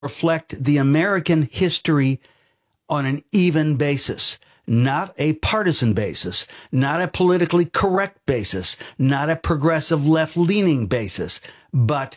reflect the American history on an even basis, not a partisan basis, not a politically correct basis, not a progressive left-leaning basis, but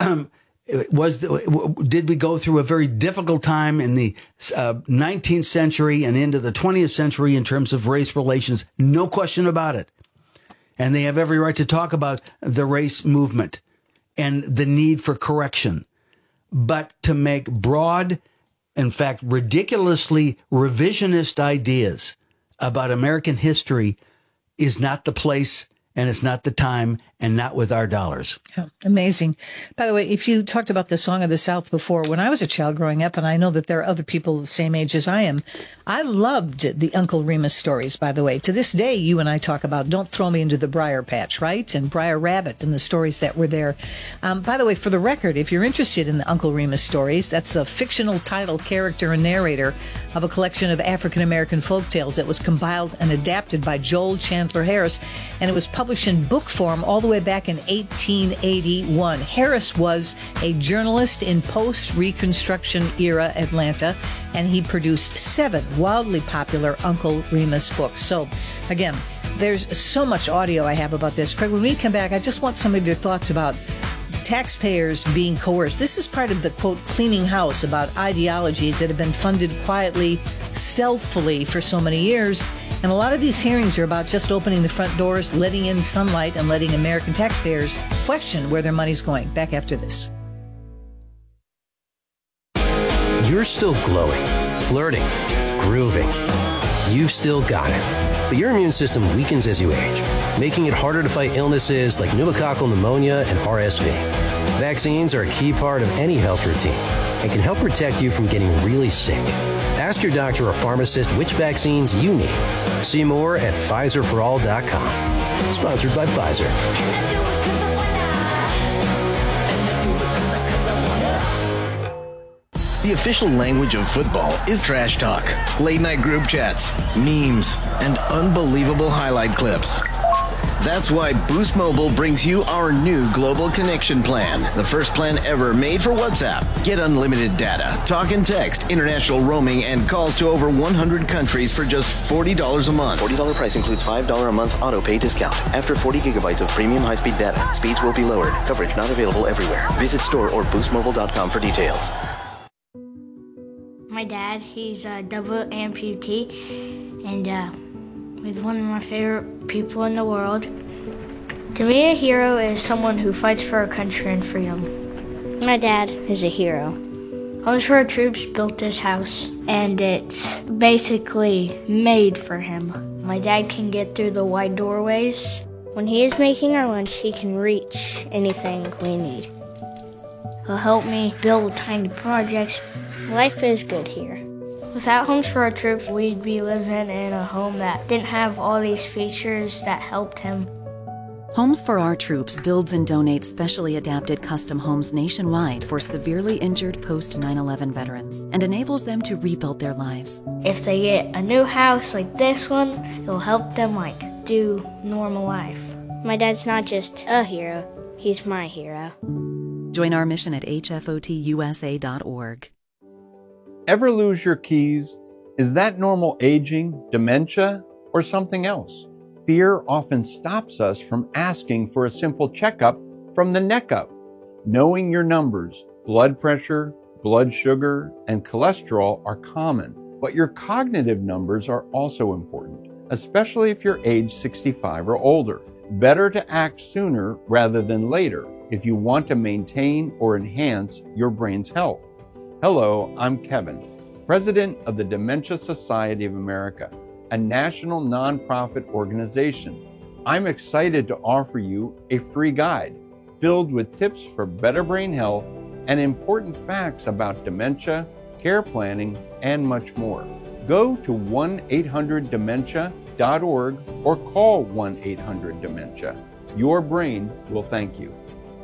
did we go through a very difficult time in the 19th century and into the 20th century in terms of race relations? No question about it. And they have every right to talk about the race movement and the need for correction. But to make broad, in fact, ridiculously revisionist ideas about American history is not the place, and it's not the time, and not with our dollars. Oh, amazing. By the way, if you talked about the Song of the South before, when I was a child growing up, and I know that there are other people the same age as I am, I loved the Uncle Remus stories, by the way. To this day, you and I talk about Don't Throw Me Into the Briar Patch, right? And Briar Rabbit and the stories that were there. By the way, for the record, if you're interested in the Uncle Remus stories, that's the fictional title, character, and narrator of a collection of African-American folktales that was compiled and adapted by Joel Chandler Harris, and it was published in book form all the way back in 1881. Harris was a journalist in post-Reconstruction era Atlanta, and he produced 7 wildly popular Uncle Remus books. So, again, there's so much audio I have about this. Craig, when we come back, I just want some of your thoughts about taxpayers being coerced. This is part of the, quote, cleaning house about ideologies that have been funded quietly, stealthily for so many years. And a lot of these hearings are about just opening the front doors, letting in sunlight, and letting American taxpayers question where their money's going. Back after this. You're still glowing, flirting, grooving. You've still got it. But your immune system weakens as you age, making it harder to fight illnesses like pneumococcal pneumonia and RSV. Vaccines are a key part of any health routine and can help protect you from getting really sick. Ask your doctor or pharmacist which vaccines you need. See more at PfizerForAll.com. Sponsored by Pfizer. The official language of football is trash talk, late-night group chats, memes, and unbelievable highlight clips. That's why Boost Mobile brings you our new global connection plan. The first plan ever made for WhatsApp. Get unlimited data, talk and text, international roaming, and calls to over 100 countries for just $40 a month. $40 price includes $5 a month auto pay discount. After 40 gigabytes of premium high-speed data, speeds will be lowered. Coverage not available everywhere. Visit store or boostmobile.com for details. My dad, he's a double amputee, and he's one of my favorite people in the world. To me, a hero is someone who fights for our country and freedom. My dad is a hero. Homes for Our Troops built this house, and it's basically made for him. My dad can get through the wide doorways. When he is making our lunch, he can reach anything we need. He'll help me build tiny projects. Life is good here. Without Homes for Our Troops, we'd be living in a home that didn't have all these features that helped him. Homes for Our Troops builds and donates specially adapted custom homes nationwide for severely injured post-9/11 veterans and enables them to rebuild their lives. If they get a new house like this one, it'll help them do normal life. My dad's not just a hero, he's my hero. Join our mission at hfotusa.org. Ever lose your keys? Is that normal aging, dementia, or something else? Fear often stops us from asking for a simple checkup from the neck up. Knowing your numbers, blood pressure, blood sugar, and cholesterol are common, but your cognitive numbers are also important, especially if you're age 65 or older. Better to act sooner rather than later if you want to maintain or enhance your brain's health. Hello, I'm Kevin, President of the Dementia Society of America, a national nonprofit organization. I'm excited to offer you a free guide filled with tips for better brain health and important facts about dementia, care planning, and much more. Go to 1-800-DEMENTIA.org or call 1-800-DEMENTIA. Your brain will thank you.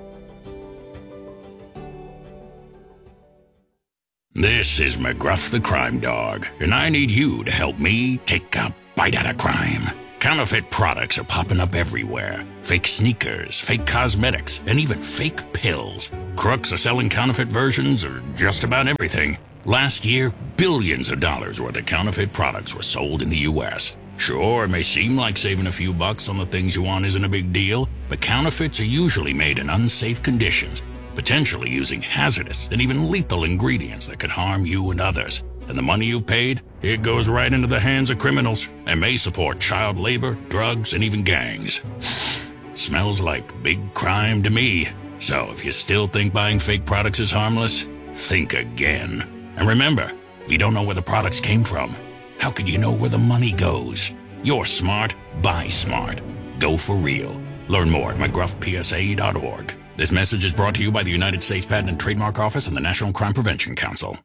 This is McGruff the Crime Dog, and I need you to help me take a bite out of crime. Counterfeit products are popping up everywhere. Fake sneakers, fake cosmetics, and even fake pills. Crooks are selling counterfeit versions of just about everything. Last year, billions of dollars worth of counterfeit products were sold in the U.S. Sure, it may seem like saving a few bucks on the things you want isn't a big deal, but counterfeits are usually made in unsafe conditions, potentially using hazardous and even lethal ingredients that could harm you and others. And the money you've paid, it goes right into the hands of criminals and may support child labor, drugs, and even gangs. Smells like big crime to me. So if you still think buying fake products is harmless, think again. And remember, if you don't know where the products came from, how could you know where the money goes? You're smart, buy smart. Go for real. Learn more at mcgruffpsa.org. This message is brought to you by the United States Patent and Trademark Office and the National Crime Prevention Council.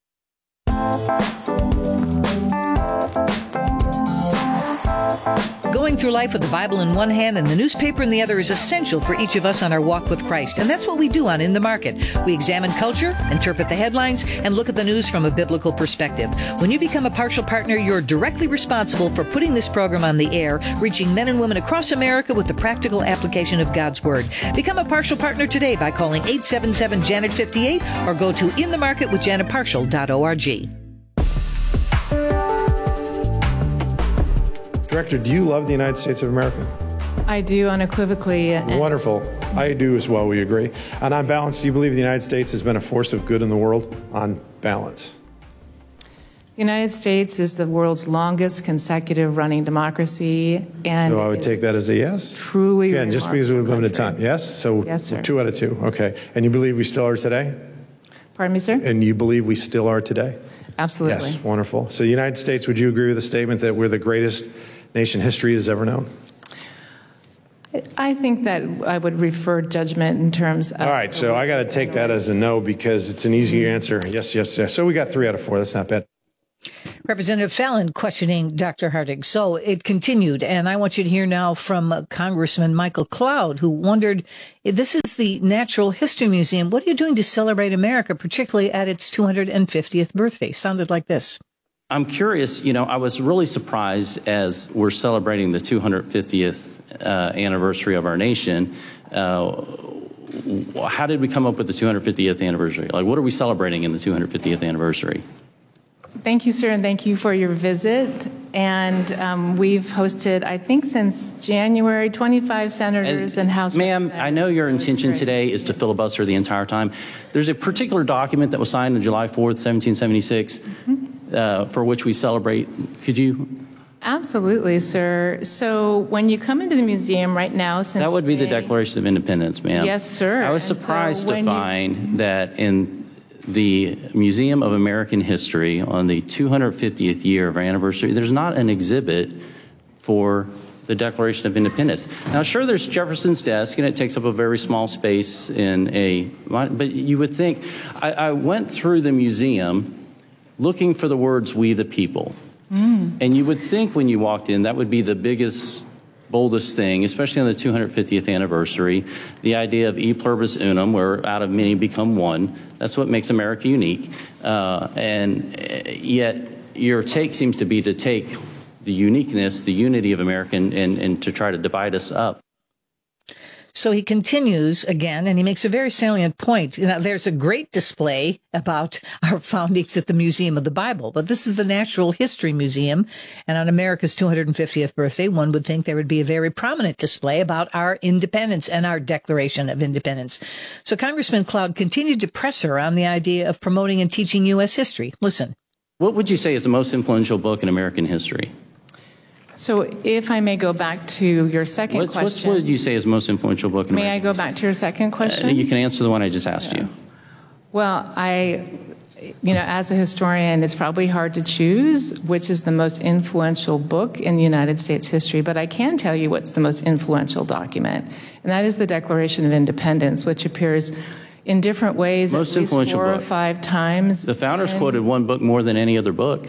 Going through life with the Bible in one hand and the newspaper in the other is essential for each of us on our walk with Christ. And that's what we do on In the Market. We examine culture, interpret the headlines, and look at the news from a biblical perspective. When you become a partial partner, you're directly responsible for putting this program on the air, reaching men and women across America with the practical application of God's Word. Become a partial partner today by calling 877-JANET-58 or go to inthemarketwithjanetpartial.org. Director, do you love the United States of America? I do, unequivocally. Wonderful. I do as well, we agree. And on balance, do you believe the United States has been a force of good in the world? On balance. The United States is the world's longest consecutive running democracy. And so I would take that as a yes? Truly. Again, just because we have limited time. Yes? So yes, sir. 2 out of 2. Okay. And you believe we still are today? Pardon me, sir? And you believe we still are today? Absolutely. Yes. Wonderful. So the United States, would you agree with the statement that we're the greatest nation history has ever known? I think that I would refer judgment in terms of... All right, so I got to take that as a no because it's an easy answer. Yes, yes, yes. So we got 3 out of 4. That's not bad. Representative Fallon questioning Dr. Hartig. So it continued, and I want you to hear now from Congressman Michael Cloud, who wondered, this is the Natural History Museum. What are you doing to celebrate America, particularly at its 250th birthday? Sounded like this. I'm curious, I was really surprised as we're celebrating the 250th anniversary of our nation. How did we come up with the 250th anniversary? Like, what are we celebrating in the 250th anniversary? Thank you, sir, and thank you for your visit. And we've hosted, I think, since January, 25 senators and House Ma'am, I know your intention today is to filibuster the entire time. There's a particular document that was signed on July 4th, 1776, for which we celebrate. Could you? Absolutely, sir. So when you come into the museum right now, since that would be the Declaration of Independence, ma'am. Yes, sir. I was surprised to find that in the Museum of American History on the 250th year of our anniversary, there's not an exhibit for the Declaration of Independence. Now, sure, there's Jefferson's desk, and it takes up a very small space but you would think, I went through the museum looking for the words, "we the people." And you would think when you walked in, that would be the biggest, boldest thing, especially on the 250th anniversary, the idea of e pluribus unum, where out of many become one. That's what makes America unique. And yet your take seems to be to take the uniqueness, the unity of America, and to try to divide us up. So he continues again, and he makes a very salient point. There's a great display about our foundings at the Museum of the Bible, but this is the Natural History Museum. And on America's 250th birthday, one would think there would be a very prominent display about our independence and our Declaration of Independence. So Congressman Cloud continued to press her on the idea of promoting and teaching U.S. history. Listen. What would you say is the most influential book in American history? So if I may go back to your second question. What would you say is the most influential book in American history? May I go back to your second question? You can answer the one I just asked you. Well, as a historian, it's probably hard to choose which is the most influential book in United States history, but I can tell you what's the most influential document, and that is the Declaration of Independence, which appears in different ways most at least 4 or 5 times. The founders quoted one book more than any other book.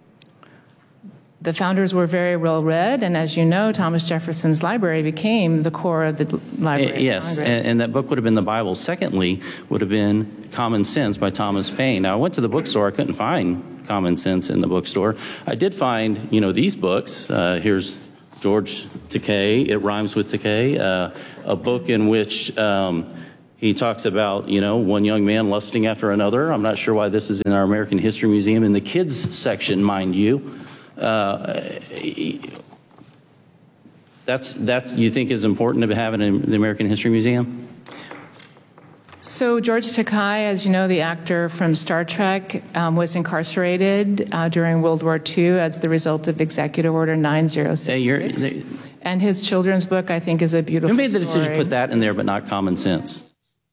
The founders were very well read, and as you know, Thomas Jefferson's library became the core of the Library of Congress. And that book would have been the Bible. Secondly, would have been Common Sense by Thomas Paine. Now, I went to the bookstore. I couldn't find Common Sense in the bookstore. I did find, these books. Here's George Takei, It Rhymes with Takei, a book in which he talks about, one young man lusting after another. I'm not sure why this is in our American History Museum in the kids section, mind you. That's you think is important to have it in the American History Museum? So George Takei, as you know, the actor from Star Trek, was incarcerated during World War II as the result of Executive Order 9066. And his children's book, I think, is a beautiful Who made the story. decision to put that in there but not common sense?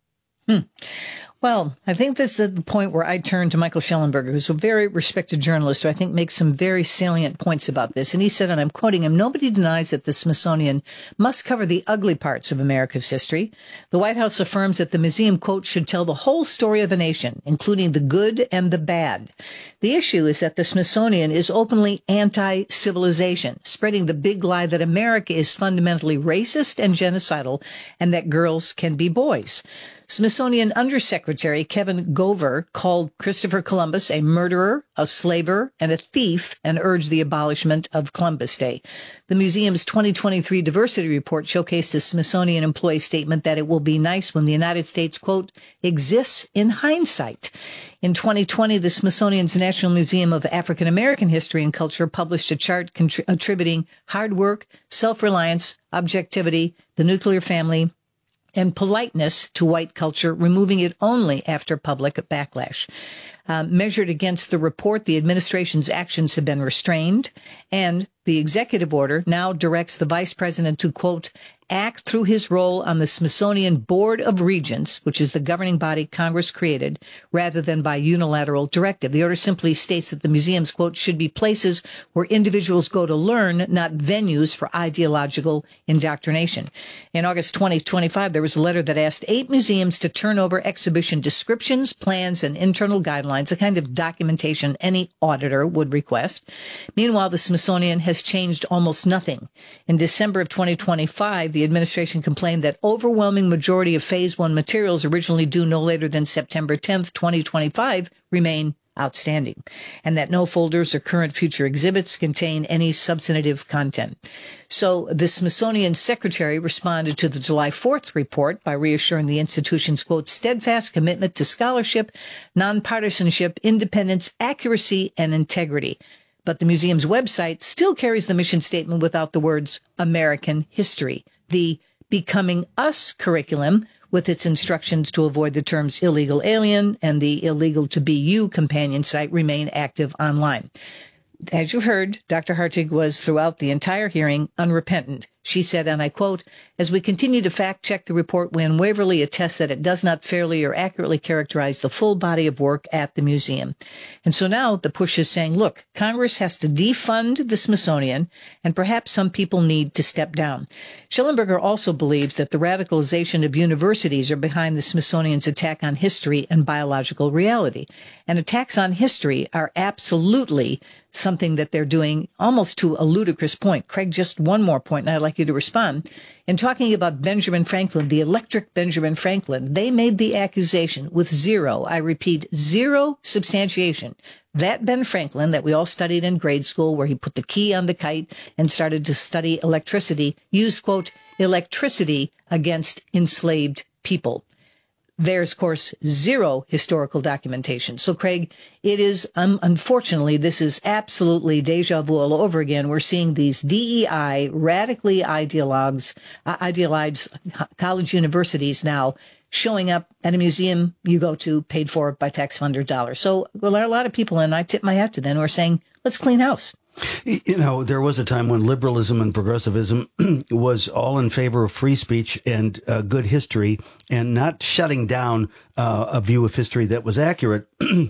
Well, I think this is the point where I turn to Michael Schellenberger, who's a very respected journalist who I think makes some very salient points about this. And he said, and I'm quoting him, "Nobody denies that the Smithsonian must cover the ugly parts of America's history. The White House affirms that the museum, quote, should tell the whole story of a nation, including the good and the bad. The issue is that the Smithsonian is openly anti-civilization, spreading the big lie that America is fundamentally racist and genocidal and that girls can be boys." Smithsonian Undersecretary Kevin Gover called Christopher Columbus a murderer, a slaver, and a thief, and urged the abolishment of Columbus Day. The museum's 2023 diversity report showcased a Smithsonian employee statement that it will be nice when the United States, quote, exists in hindsight. In 2020, the Smithsonian's National Museum of African American History and Culture published a chart attributing hard work, self-reliance, objectivity, the nuclear family, and politeness to white culture, removing it only after public backlash. Measured against the report, the administration's actions have been restrained, and the executive order now directs the vice president to, quote, act through his role on the Smithsonian Board of Regents, which is the governing body Congress created, rather than by unilateral directive. The order simply states that the museums, quote, should be places where individuals go to learn, not venues for ideological indoctrination. In August 2025, there was a letter that asked 8 museums to turn over exhibition descriptions, plans, and internal guidelines, the kind of documentation any auditor would request. Meanwhile, the Smithsonian has changed almost nothing. In December of 2025, the administration complained that overwhelming majority of Phase 1 materials originally due no later than September 10th, 2025 remain outstanding, and that no folders or current future exhibits contain any substantive content. So the Smithsonian secretary responded to the July 4th report by reassuring the institution's, quote, steadfast commitment to scholarship, nonpartisanship, independence, accuracy, and integrity. But the museum's website still carries the mission statement without the words American history. The Becoming Us curriculum, with its instructions to avoid the terms illegal alien and the illegal to be you companion site, remain active online. As you've heard, Dr. Hartig was throughout the entire hearing unrepentant. She said, and I quote, as we continue to fact-check the report, we unwaveringly attest that it does not fairly or accurately characterize the full body of work at the museum. And so now the push is saying, look, Congress has to defund the Smithsonian, and perhaps some people need to step down. Schellenberger also believes that the radicalization of universities are behind the Smithsonian's attack on history and biological reality. And attacks on history are absolutely something that they're doing almost to a ludicrous point. Craig, just one more point, and I'd like you to respond. In talking about Benjamin Franklin, the electric Benjamin Franklin, they made the accusation with zero, I repeat, zero substantiation. That Ben Franklin that we all studied in grade school, where he put the key on the kite and started to study electricity, used, quote, electricity against enslaved people. There's, of course, zero historical documentation. So, Craig, it is, unfortunately, this is absolutely deja vu all over again. We're seeing these DEI, radically idealized college universities now showing up at a museum you go to, paid for by tax funder dollars. So, well, there are a lot of people, and I tip my hat to them, who are saying, let's clean house. You know, there was a time when liberalism and progressivism was all in favor of free speech and good history and not shutting down a view of history that was accurate.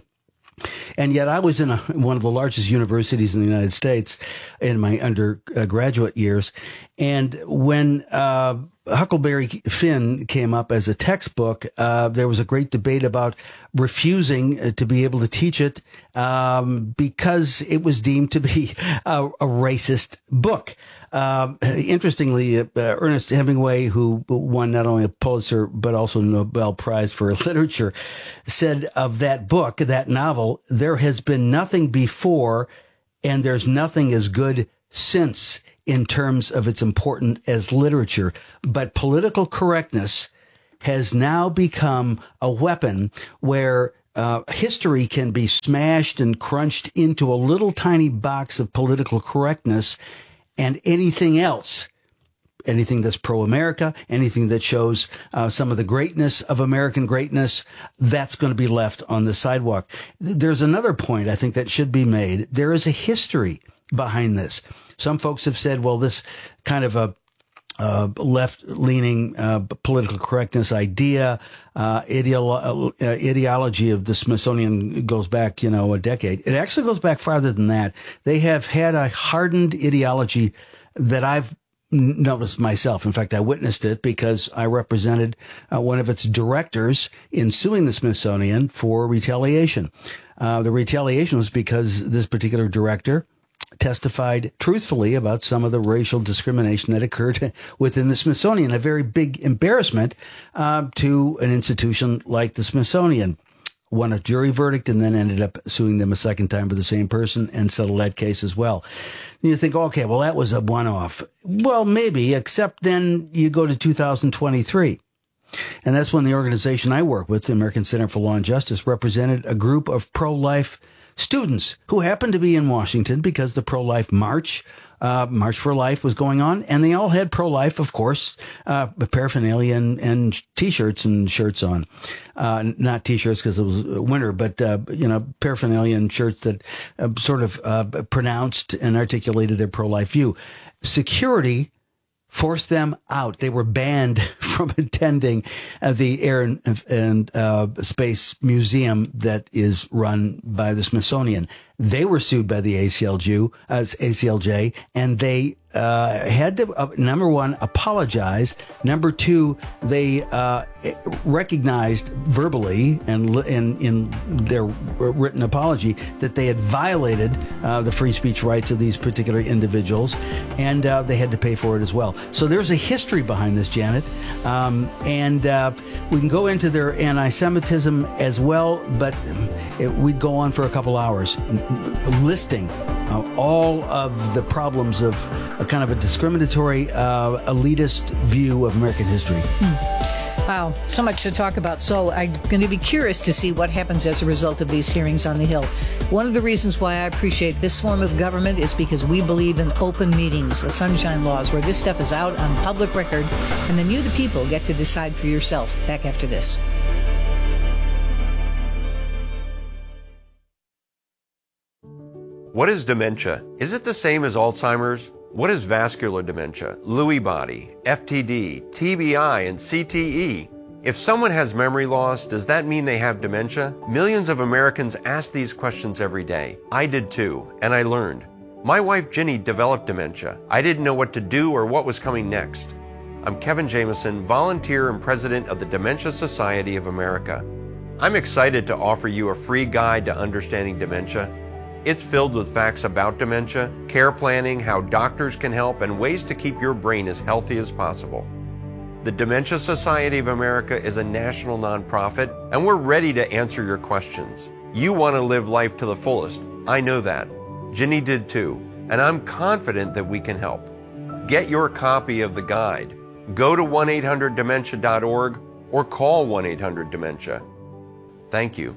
And yet I was in one of the largest universities in the United States in my undergraduate years. And when Huckleberry Finn came up as a textbook, there was a great debate about refusing to be able to teach it because it was deemed to be a racist book. Interestingly, Ernest Hemingway, who won not only a Pulitzer but also a Nobel Prize for Literature, said of that book, that novel, there has been nothing before and there's nothing as good since in terms of its importance as literature. But political correctness has now become a weapon where history can be smashed and crunched into a little tiny box of political correctness, and anything else, anything that's pro-America, anything that shows some of the greatness of American greatness, that's going to be left on the sidewalk. There's another point I think that should be made. There is a history behind this. Some folks have said, well, this kind of a left-leaning political correctness idea, ideology of the Smithsonian goes back, a decade. It actually goes back farther than that. They have had a hardened ideology that I've noticed myself. In fact, I witnessed it because I represented one of its directors in suing the Smithsonian for retaliation. The retaliation was because this particular director testified truthfully about some of the racial discrimination that occurred within the Smithsonian, a very big embarrassment to an institution like the Smithsonian. Won a jury verdict and then ended up suing them a second time for the same person and settled that case as well. And you think, okay, well, that was a one-off. Well, maybe, except then you go to 2023. And that's when the organization I work with, the American Center for Law and Justice, represented a group of pro-life students who happened to be in Washington because the pro-life March for Life was going on, and they all had pro-life, of course, paraphernalia and T-shirts and shirts on. Not T-shirts because it was winter, but, paraphernalia and shirts that sort of pronounced and articulated their pro-life view. Security forced them out. They were banned from attending the Air and Space Museum that is run by the Smithsonian. They were sued by the ACLJ, and they had to, number one, apologize. Number two, they recognized verbally and in their written apology that they had violated the free speech rights of these particular individuals, and they had to pay for it as well. So there's a history behind this, Janet, and we can go into their anti-Semitism as well, but we'd go on for a couple hours listing all of the problems of a kind of a discriminatory, elitist view of American history. Wow, so much to talk about. So I'm going to be curious to see what happens as a result of these hearings on the Hill. One of the reasons why I appreciate this form of government is because we believe in open meetings, the Sunshine Laws, where this stuff is out on public record, and then you, the people, get to decide for yourself. Back after this. What is dementia? Is it the same as Alzheimer's? What is vascular dementia, Lewy body, FTD, TBI, and CTE? If someone has memory loss, does that mean they have dementia? Millions of Americans ask these questions every day. I did too, and I learned. My wife Ginny developed dementia. I didn't know what to do or what was coming next. I'm Kevin Jameson, volunteer and president of the Dementia Society of America. I'm excited to offer you a free guide to understanding dementia. It's filled with facts about dementia, care planning, how doctors can help, and ways to keep your brain as healthy as possible. The Dementia Society of America is a national nonprofit, and we're ready to answer your questions. You want to live life to the fullest. I know that. Ginny did too, and I'm confident that we can help. Get your copy of the guide. Go to 1-800-DEMENTIA.org or call 1-800-DEMENTIA. Thank you.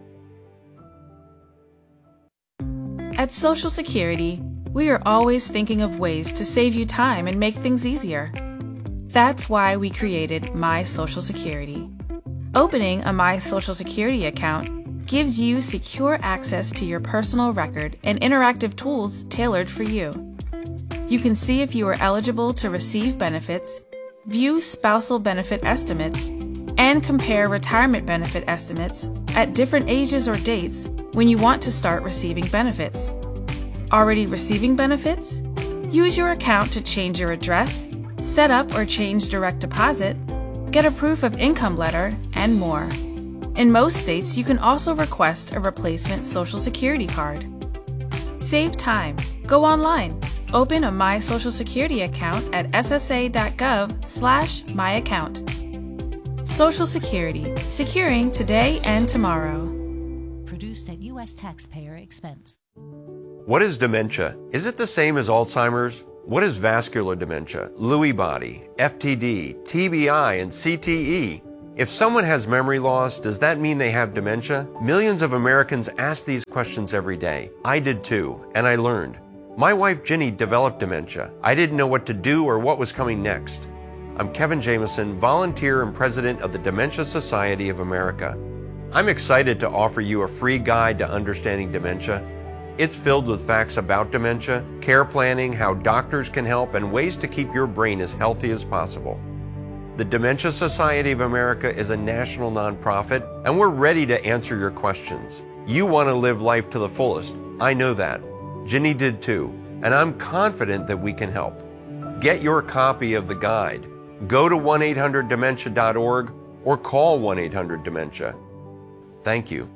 At Social Security, we are always thinking of ways to save you time and make things easier. That's why we created My Social Security. Opening a My Social Security account gives you secure access to your personal record and interactive tools tailored for you. You can see if you are eligible to receive benefits, view spousal benefit estimates, and compare retirement benefit estimates at different ages or dates when you want to start receiving benefits. Already receiving benefits? Use your account to change your address, set up or change direct deposit, get a proof of income letter, and more. In most states, you can also request a replacement Social Security card. Save time. Go online. Open a My Social Security account at ssa.gov/myaccount. Social Security, securing today and tomorrow. Produced at U.S. taxpayer expense. What is dementia? Is it the same as Alzheimer's? What is vascular dementia, Lewy body, FTD, TBI, and CTE? If someone has memory loss, does that mean they have dementia? Millions of Americans ask these questions every day. I did too, and I learned. My wife Ginny developed dementia. I didn't know what to do or what was coming next. I'm Kevin Jameson, volunteer and president of the Dementia Society of America. I'm excited to offer you a free guide to understanding dementia. It's filled with facts about dementia, care planning, how doctors can help, and ways to keep your brain as healthy as possible. The Dementia Society of America is a national nonprofit, and we're ready to answer your questions. You want to live life to the fullest. I know that. Ginny did too, and I'm confident that we can help. Get your copy of the guide. Go to 1-800-DEMENTIA.org or call 1-800-DEMENTIA. Thank you.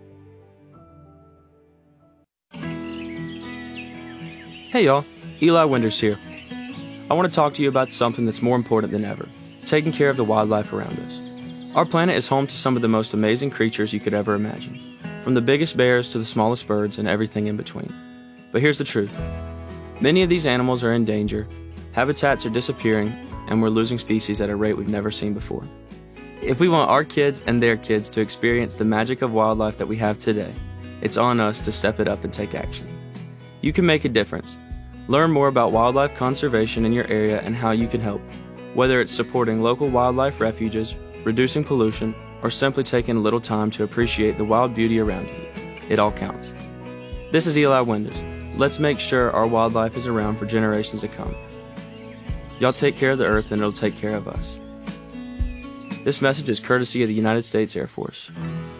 Hey y'all, Eli Winders here. I want to talk to you about something that's more important than ever, taking care of the wildlife around us. Our planet is home to some of the most amazing creatures you could ever imagine, from the biggest bears to the smallest birds and everything in between. But here's the truth. Many of these animals are in danger, habitats are disappearing, and we're losing species at a rate we've never seen before. If we want our kids and their kids to experience the magic of wildlife that we have today, it's on us to step it up and take action. You can make a difference. Learn more about wildlife conservation in your area and how you can help, whether it's supporting local wildlife refuges, reducing pollution, or simply taking a little time to appreciate the wild beauty around you. It all counts. This is Eli Winders. Let's make sure our wildlife is around for generations to come. Y'all take care of the earth and it'll take care of us. This message is courtesy of the United States Air Force.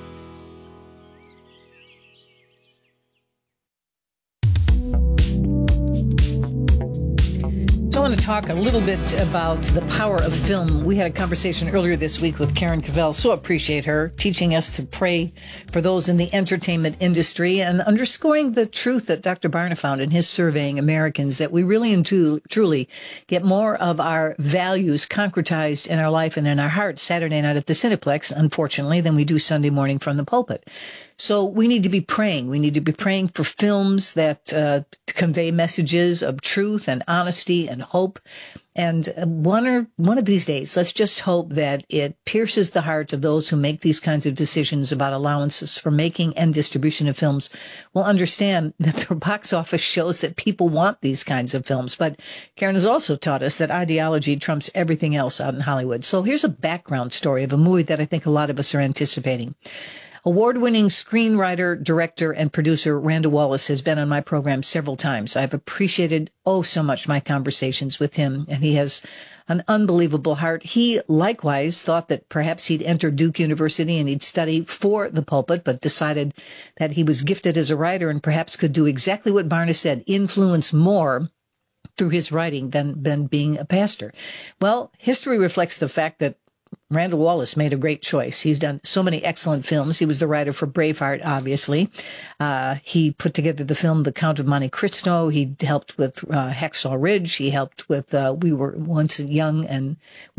I want to talk a little bit about the power of film. We had a conversation earlier this week with Karen Cavell. So appreciate her teaching us to pray for those in the entertainment industry and underscoring the truth that Dr. Barna found in his surveying Americans, that we really and truly get more of our values concretized in our life and in our hearts Saturday night at the Cineplex, unfortunately, than we do Sunday morning from the pulpit. So we need to be praying. We need to be praying for films that convey messages of truth and honesty and hope. And one of these days, let's just hope that it pierces the heart of those who make these kinds of decisions about allowances for making and distribution of films will understand that their box office shows that people want these kinds of films. But Karen has also taught us that ideology trumps everything else out in Hollywood. So here's a background story of a movie that I think a lot of us are anticipating. Award-winning screenwriter, director, and producer Randall Wallace has been on my program several times. I've appreciated so much my conversations with him, and he has an unbelievable heart. He likewise thought that perhaps he'd enter Duke University and he'd study for the pulpit, but decided that he was gifted as a writer and perhaps could do exactly what Barna said, influence more through his writing than being a pastor. Well, history reflects the fact that Randall Wallace made a great choice. He's done so many excellent films. He was the writer for Braveheart, obviously. He put together the film The Count of Monte Cristo. He helped with Hacksaw Ridge. He helped with We Were Once and Young. And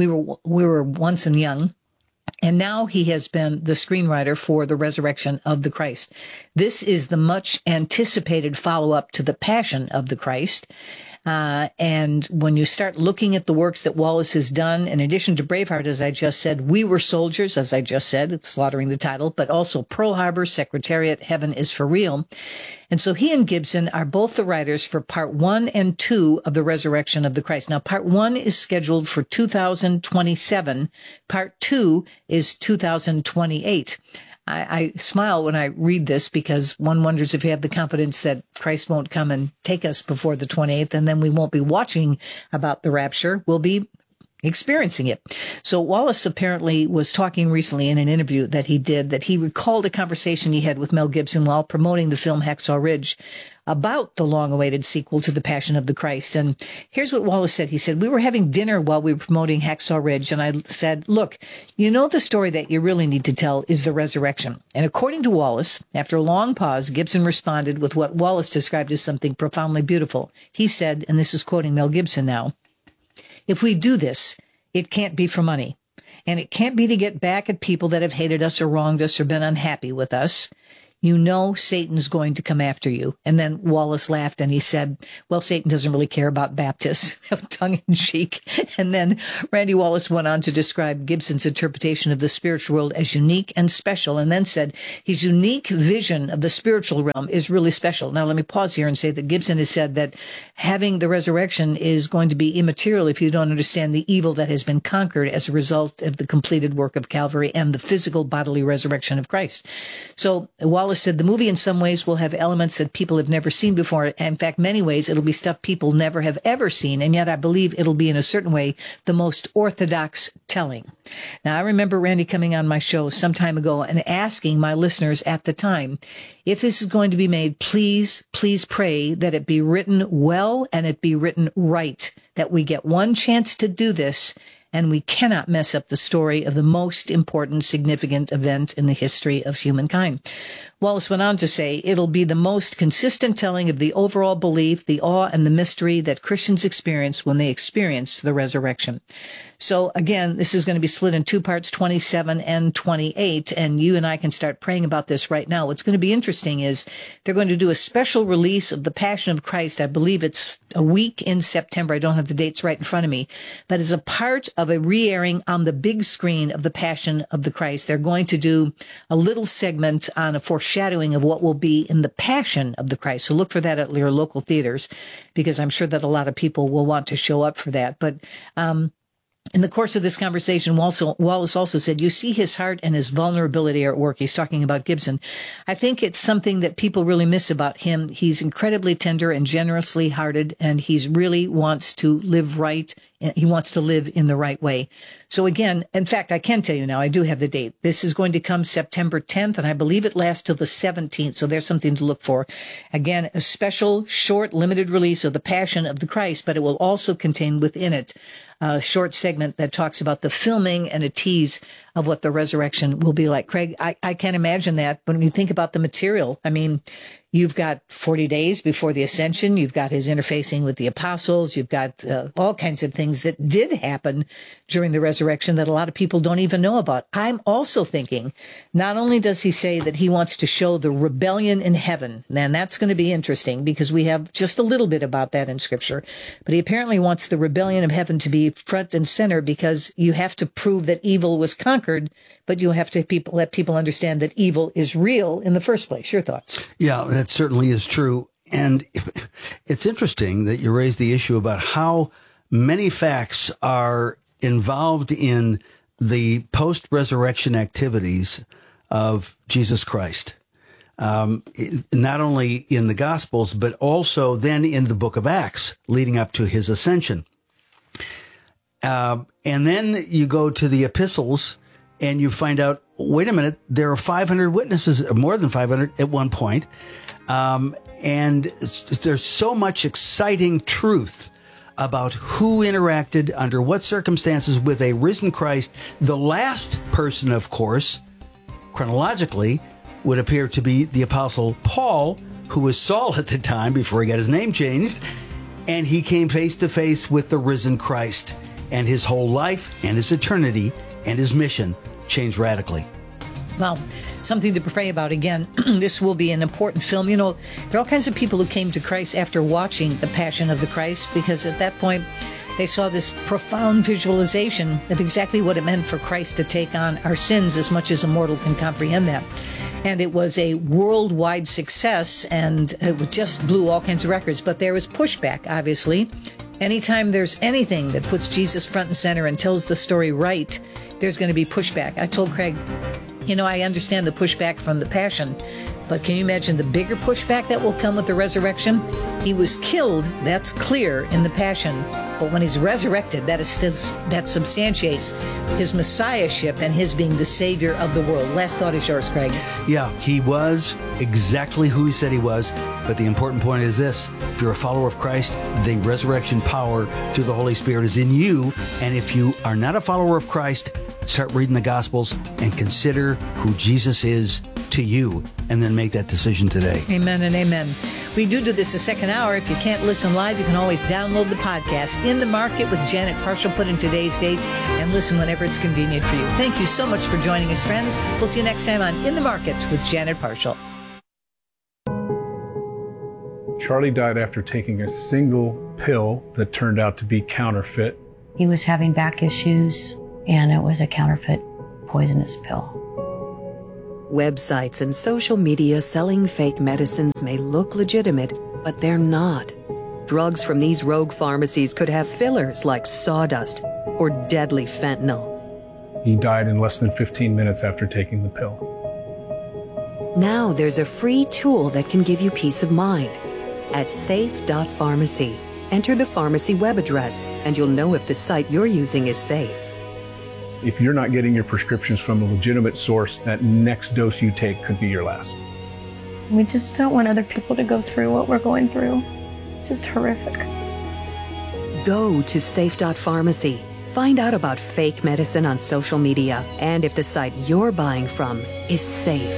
now he has been the screenwriter for The Resurrection of the Christ. This is the much anticipated follow-up to The Passion of the Christ. And when you start looking at the works that Wallace has done, in addition to Braveheart, as I just said, We Were Soldiers, as I just said, slaughtering the title, but also Pearl Harbor, Secretariat, Heaven is for Real. And so he and Gibson are both the writers for part 1 and 2 of The Resurrection of the Christ. Now, part 1 is scheduled for 2027. Part 2 is 2028. I smile when I read this because one wonders if you have the confidence that Christ won't come and take us before the 28th, and then we won't be watching about the rapture. We'll be experiencing it. So Wallace apparently was talking recently in an interview that he did, that he recalled a conversation he had with Mel Gibson while promoting the film Hacksaw Ridge about the long-awaited sequel to The Passion of the Christ. And here's what Wallace said. He said, we were having dinner while we were promoting Hacksaw Ridge, and I said, look, you know the story that you really need to tell is the resurrection. And according to Wallace, after a long pause, Gibson responded with what Wallace described as something profoundly beautiful. He said, and this is quoting Mel Gibson now, if we do this, it can't be for money. And it can't be to get back at people that have hated us or wronged us or been unhappy with us. you know Satan's going to come after you. And then Wallace laughed and he said, well, Satan doesn't really care about Baptists, tongue in cheek. And then Randy Wallace went on to describe Gibson's interpretation of the spiritual world as unique and special, and then said his unique vision of the spiritual realm is really special. Now, let me pause here and say that Gibson has said that having the resurrection is going to be immaterial if you don't understand the evil that has been conquered as a result of the completed work of Calvary and the physical bodily resurrection of Christ. So Wallace said the movie in some ways will have elements that people have never seen before. In fact, many ways it'll be stuff people never have ever seen. And yet I believe it'll be in a certain way the most orthodox telling. Now, I remember Randy coming on my show some time ago and asking my listeners at the time, if this is going to be made, please pray that it be written well and it be written right, that we get one chance to do this and we cannot mess up the story of the most important, significant event in the history of humankind. Wallace went on to say, it'll be the most consistent telling of the overall belief, the awe, and the mystery that Christians experience when they experience the resurrection. So again, this is going to be split in two parts, 27 and 28, and you and I can start praying about this right now. What's going to be interesting is they're going to do a special release of The Passion of Christ. I believe it's a week in September. I don't have the dates right in front of me. That is a part of a re-airing on the big screen of The Passion of the Christ. They're going to do a little segment on a foreshadowing of what will be in The Passion of the Christ. So look for that at your local theaters, because I'm sure that a lot of people will want to show up for that. But in the course of this conversation, Wallace also said, you see his heart and his vulnerability are at work. He's talking about Gibson. I think it's something that people really miss about him. He's incredibly tender and generously hearted, and he really wants to live right. He wants to live in the right way. So again, in fact, I can tell you now, I do have the date. This is going to come September 10th, and I believe it lasts till the 17th. So there's something to look for. Again, a special, short, limited release of The Passion of the Christ, but it will also contain within it a short segment that talks about the filming and a tease of what the resurrection will be like. Craig, I can't imagine that. But when you think about the material, I mean, you've got 40 days before the ascension. You've got his interfacing with the apostles. You've got all kinds of things that did happen during the resurrection that a lot of people don't even know about. I'm also thinking, not only does he say that he wants to show the rebellion in heaven, and that's going to be interesting because we have just a little bit about that in Scripture, but he apparently wants the rebellion of heaven to be front and center, because you have to prove that evil was conquered, but you have to let people understand that evil is real in the first place. Your thoughts? Yeah, that certainly is true. And it's interesting that you raised the issue about how many facts are involved in the post-resurrection activities of Jesus Christ. Not only in the Gospels, but also then in the book of Acts leading up to his ascension. And then you go to the epistles and you find out, wait a minute, there are 500 witnesses, more than 500 at one point. And there's so much exciting truth about who interacted under what circumstances with a risen Christ. The last person, of course, chronologically, would appear to be the Apostle Paul, who was Saul at the time before he got his name changed. And he came face to face with the risen Christ, and his whole life and his eternity and his mission changed radically. Well, something to pray about. Again, this will be an important film. You know, there are all kinds of people who came to Christ after watching The Passion of the Christ, because at that point they saw this profound visualization of exactly what it meant for Christ to take on our sins, as much as a mortal can comprehend that. And it was a worldwide success, and it just blew all kinds of records. But there was pushback, obviously. Anytime there's anything that puts Jesus front and center and tells the story right, there's going to be pushback. I told Craig, you know, I understand the pushback from the Passion, but can you imagine the bigger pushback that will come with the resurrection? He was killed, that's clear in the Passion, but when he's resurrected, that substantiates his messiahship and his being the savior of the world. Last thought is yours, Craig. Yeah, he was exactly who he said he was, but the important point is this: if you're a follower of Christ, the resurrection power through the Holy Spirit is in you, and if you are not a follower of Christ, start reading the Gospels and consider who Jesus is to you, and then make that decision today. Amen and amen. We do this a second hour. If you can't listen live, you can always download the podcast, In the Market with Janet Parshall, put in today's date, and listen whenever it's convenient for you. Thank you so much for joining us, friends. We'll see you next time on In the Market with Janet Parshall. Charlie died after taking a single pill that turned out to be counterfeit. He was having back issues, and it was a counterfeit poisonous pill. Websites and social media selling fake medicines may look legitimate, but they're not. Drugs from these rogue pharmacies could have fillers like sawdust or deadly fentanyl. He died in less than 15 minutes after taking the pill. Now there's a free tool that can give you peace of mind. At safe.pharmacy, enter the pharmacy web address, and you'll know if the site you're using is safe. If you're not getting your prescriptions from a legitimate source, that next dose you take could be your last. We just don't want other people to go through what we're going through. It's just horrific. Go to safe.pharmacy. Find out about fake medicine on social media and if the site you're buying from is safe.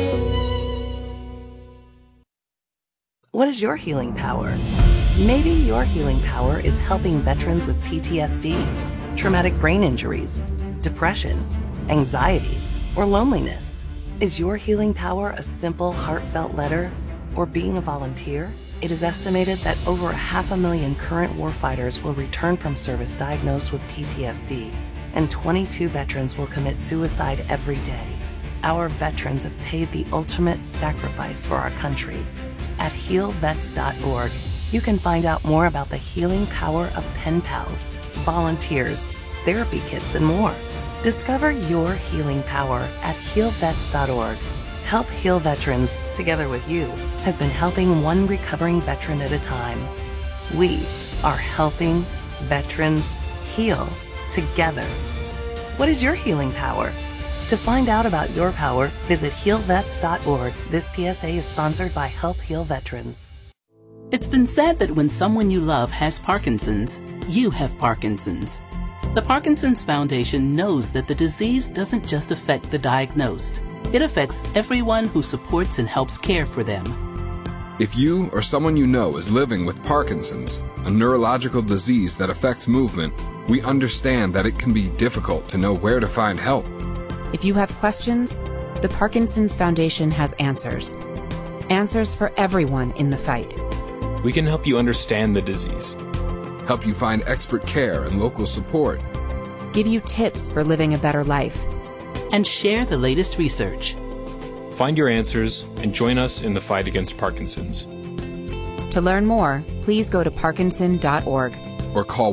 What is your healing power? Maybe your healing power is helping veterans with PTSD, traumatic brain injuries, depression, anxiety, or loneliness. Is your healing power a simple, heartfelt letter or being a volunteer? It is estimated that over 500,000 current warfighters will return from service diagnosed with PTSD, and 22 veterans will commit suicide every day. Our veterans have paid the ultimate sacrifice for our country. At healvets.org, you can find out more about the healing power of pen pals, volunteers, therapy kits, and more. Discover your healing power at healvets.org. Help Heal Veterans, together with you, has been helping one recovering veteran at a time. We are helping veterans heal together. What is your healing power? To find out about your power, visit healvets.org. This PSA is sponsored by Help Heal Veterans. It's been said that when someone you love has Parkinson's, you have Parkinson's. The Parkinson's Foundation knows that the disease doesn't just affect the diagnosed. It affects everyone who supports and helps care for them. If you or someone you know is living with Parkinson's, a neurological disease that affects movement, we understand that it can be difficult to know where to find help. If you have questions, the Parkinson's Foundation has answers. Answers for everyone in the fight. We can help you understand the disease. Help you find expert care and local support. Give you tips for living a better life. And share the latest research. Find your answers and join us in the fight against Parkinson's. To learn more, please go to parkinson.org. Or call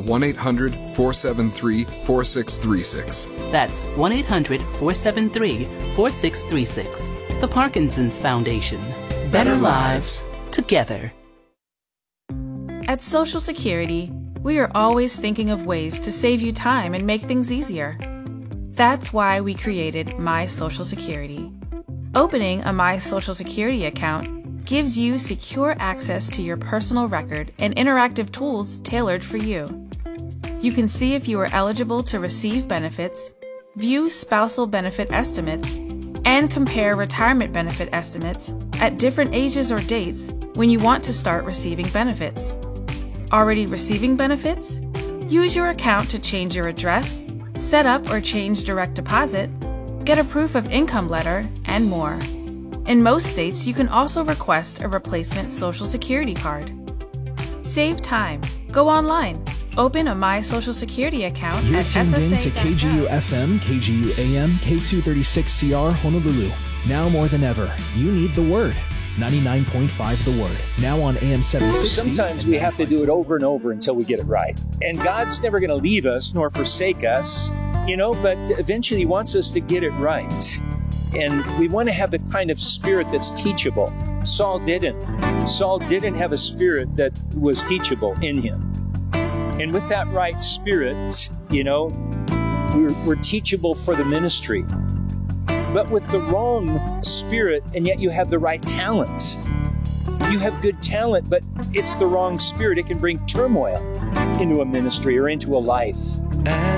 1-800-473-4636. That's 1-800-473-4636. The Parkinson's Foundation. Better lives together. At Social Security, we are always thinking of ways to save you time and make things easier. That's why we created My Social Security. Opening a My Social Security account gives you secure access to your personal record and interactive tools tailored for you. You can see if you are eligible to receive benefits, view spousal benefit estimates, and compare retirement benefit estimates at different ages or dates when you want to start receiving benefits. Already receiving benefits? Use your account to change your address, set up or change direct deposit, get a proof of income letter, and more. In most states, you can also request a replacement Social Security card. Save time. Go online. Open a My Social Security account You're at tuned in to SSA.gov. KGU FM, KGU AM, K236CR Honolulu. Now more than ever, you need the Word. 99.5 The Word. Now on AM 760. Sometimes we have to do it over and over until we get it right. And God's never going to leave us nor forsake us, but eventually He wants us to get it right. And we want to have the kind of spirit that's teachable. Saul didn't. Saul didn't have a spirit that was teachable in him. And with that right spirit, we're teachable for the ministry. But with the wrong spirit, and yet you have the right talent. You have good talent, but it's the wrong spirit. It can bring turmoil into a ministry or into a life.